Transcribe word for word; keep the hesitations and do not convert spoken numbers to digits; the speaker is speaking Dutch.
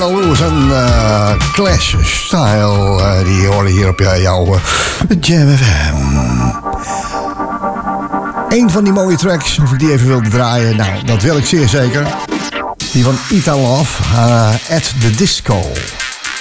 Lionel Lewis en uh, Clash Style. Uh, die horen hier op uh, jouw uh, Jam F M. Eén van die mooie tracks, of ik die even wilde draaien, nou, dat wil ik zeer zeker. Die van Ita Love, uh, At The Disco.